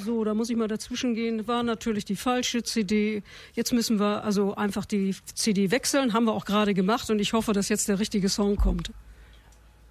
So, da muss ich mal dazwischen gehen. War natürlich die falsche CD. Jetzt müssen wir also einfach die CD wechseln. Haben wir auch gerade gemacht und ich hoffe, dass jetzt der richtige Song kommt.